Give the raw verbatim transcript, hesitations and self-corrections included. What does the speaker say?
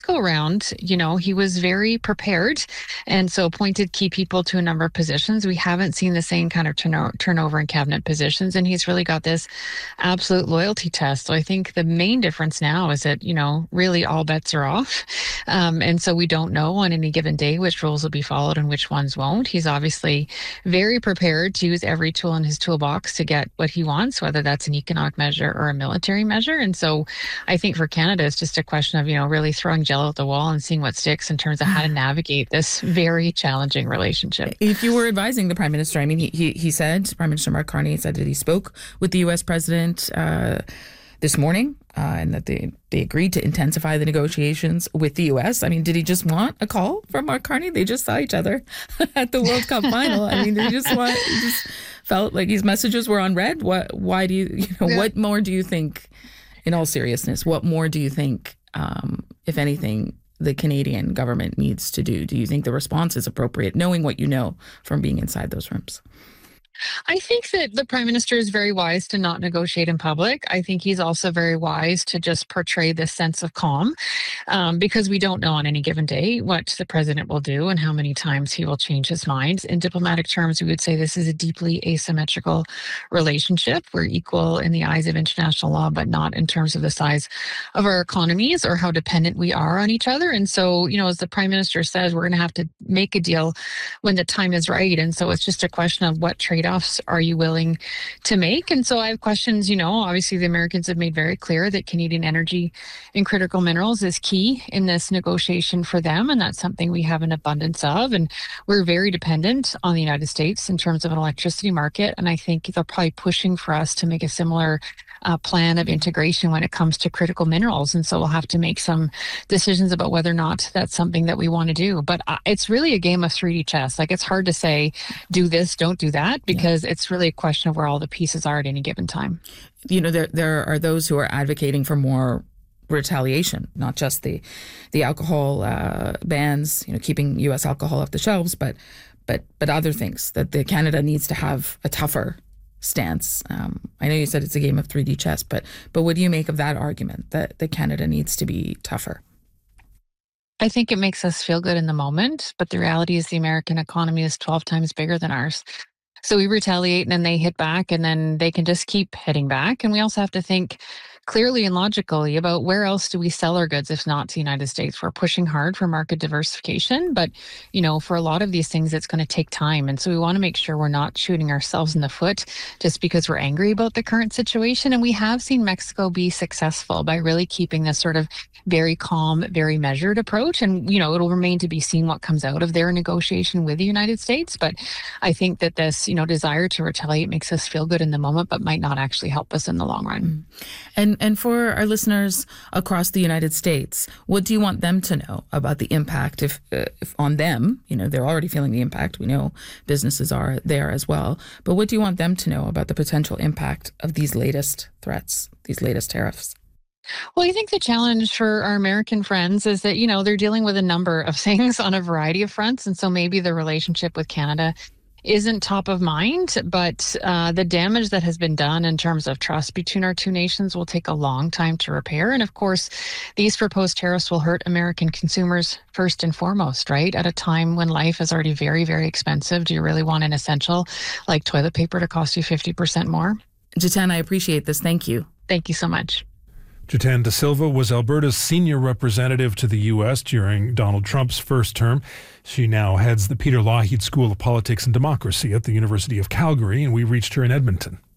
go around, you know, he was very prepared and so appointed key people to a number of positions. We haven't seen the same kind of turno- turnover in cabinet positions, and he's really got this absolute loyalty test. So I think the main difference now is that, you know, really all bets are off. Um, and so we don't know on any given day which rules will be followed and which ones won't. He's obviously very prepared to use every tool in his toolbox to get what he wants, whether that's an economic measure or a military measure. And so I think for Canada, it's just a question of, you know, really throwing gel at the wall and seeing what sticks in terms of how to navigate this very challenging relationship. If you were advising the Prime Minister, I mean, he he, he said, Prime Minister Mark Carney said that he spoke with the U S President uh, this morning uh, and that they, they agreed to intensify the negotiations with the U S. I mean, did he just want a call from Mark Carney? They just saw each other at the World Cup final. I mean, they just want, he just felt like his messages were on red. What, why do you, you know, yeah. what more do you think, in all seriousness, what more do you think, um, if anything, the Canadian government needs to do? Do you think the response is appropriate, knowing what you know from being inside those rooms? I think that the Prime Minister is very wise to not negotiate in public. I think he's also very wise to just portray this sense of calm um, because we don't know on any given day what the President will do and how many times he will change his mind. In diplomatic terms, we would say this is a deeply asymmetrical relationship. We're equal in the eyes of international law, but not in terms of the size of our economies or how dependent we are on each other. And so, you know, as the Prime Minister says, we're going to have to make a deal when the time is right. And so it's just a question of what trade-offs are you willing to make? And so I have questions, you know, obviously the Americans have made very clear that Canadian energy and critical minerals is key in this negotiation for them. And that's something we have an abundance of. And we're very dependent on the United States in terms of an electricity market. And I think they're probably pushing for us to make a similar uh, plan of integration when it comes to critical minerals. And so we'll have to make some decisions about whether or not that's something that we want to do. But uh, it's really a game of three D chess. Like, it's hard to say, do this, don't do that, because yeah. it's really a question of where all the pieces are at any given time. You know, there there are those who are advocating for more retaliation, not just the the alcohol uh, bans, you know, keeping U S alcohol off the shelves, but but but other things, that the Canada needs to have a tougher stance. Um, I know you said it's a game of three D chess, but but what do you make of that argument that, that Canada needs to be tougher? I think it makes us feel good in the moment, but the reality is the American economy is twelve times bigger than ours. So we retaliate and then they hit back and then they can just keep hitting back. And we also have to think clearly and logically about where else do we sell our goods if not to the United States. We're pushing hard for market diversification, but you know, for a lot of these things, it's going to take time. And so we want to make sure we're not shooting ourselves in the foot just because we're angry about the current situation. And we have seen Mexico be successful by really keeping this sort of very calm, very measured approach. And, you know, it'll remain to be seen what comes out of their negotiation with the United States. But I think that this, you know, desire to retaliate makes us feel good in the moment, but might not actually help us in the long run. And and for our listeners across the United States, what do you want them to know about the impact if, uh, if on them? You know, they're already feeling the impact. We know businesses are there as well. But what do you want them to know about the potential impact of these latest threats, these latest tariffs? Well, I think the challenge for our American friends is that, you know, they're dealing with a number of things on a variety of fronts. And so maybe the relationship with Canada isn't top of mind, but uh, the damage that has been done in terms of trust between our two nations will take a long time to repair. And of course, these proposed tariffs will hurt American consumers first and foremost, right? At a time when life is already very, very expensive. Do you really want an essential like toilet paper to cost you fifty percent more? Jitan, I appreciate this. Thank you. Thank you so much. Jitan Da Silva was Alberta's senior representative to the U S during Donald Trump's first term. She now heads the Peter Lougheed School of Politics and Democracy at the University of Calgary, and we reached her in Edmonton.